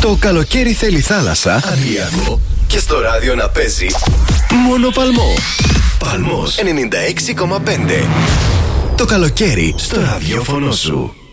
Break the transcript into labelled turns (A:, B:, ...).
A: Το καλοκαίρι θέλει θάλασσα, Αδριακό, και στο ράδιο να παίζει μόνο Παλμό. Παλμός 96,5. Το καλοκαίρι στο ραδιόφωνο σου.